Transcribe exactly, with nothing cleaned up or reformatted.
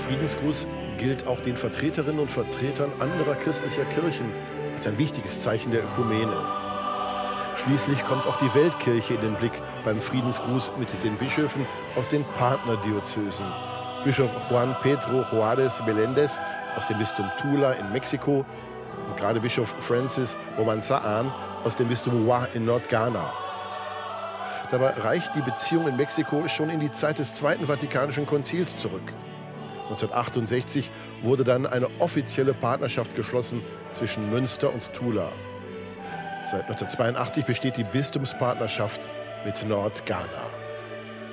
Friedensgruß gilt auch den Vertreterinnen und Vertretern anderer christlicher Kirchen als ein wichtiges Zeichen der Ökumene. Schließlich kommt auch die Weltkirche in den Blick beim Friedensgruß mit den Bischöfen aus den Partnerdiözesen. Bischof Juan Pedro Juárez Meléndez aus dem Bistum Tula in Mexiko und gerade Bischof Francis Romansaan aus dem Bistum Wa in Nordghana. Dabei reicht die Beziehung in Mexiko schon in die Zeit des Zweiten Vatikanischen Konzils zurück. neunzehnhundertachtundsechzig wurde dann eine offizielle Partnerschaft geschlossen zwischen Münster und Tula. Seit neunzehnhundertzweiundachtzig besteht die Bistumspartnerschaft mit Nordghana.